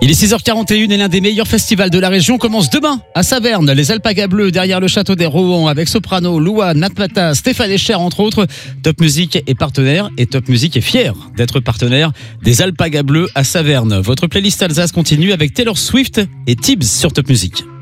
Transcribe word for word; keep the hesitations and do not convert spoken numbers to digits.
Il est six heures quarante et une et l'un des meilleurs festivals de la région commence demain à Saverne. Les Alpagas Bleus derrière le château des Rohan avec Soprano, Loua, Natmata, Stéphane Echer entre autres. Top Music est partenaire et Top Music est fier d'être partenaire des Alpagas Bleus à Saverne. Votre playlist Alsace continue avec Taylor Swift et Tibbs sur Top Music.